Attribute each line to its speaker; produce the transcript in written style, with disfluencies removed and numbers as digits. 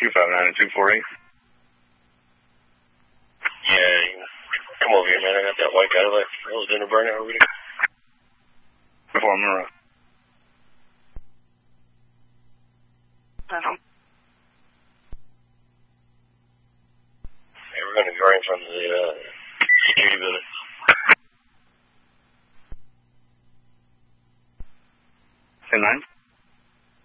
Speaker 1: 259 and 248.
Speaker 2: Yeah, come over here, man. I got that white Cadillac. That was dinner burning over there.
Speaker 1: Before I'm around.
Speaker 2: Hey, we're going to be right in front of the security building.